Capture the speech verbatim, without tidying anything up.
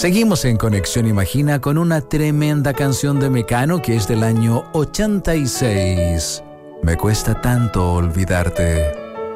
Seguimos en Conexión Imagina con una tremenda canción de Mecano que es del año ochenta y seis. Me cuesta tanto olvidarte.